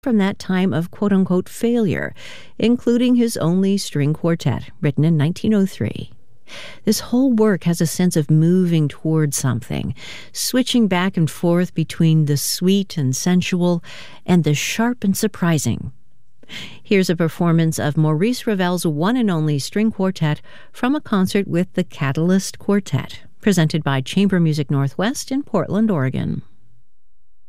from that time of quote-unquote failure, including his only string quartet, written in 1903. This whole work has a sense of moving toward something, switching back and forth between the sweet and sensual and the sharp and surprising. Here's a performance of Maurice Ravel's one and only string quartet from a concert with the Catalyst Quartet, presented by Chamber Music Northwest in Portland, Oregon.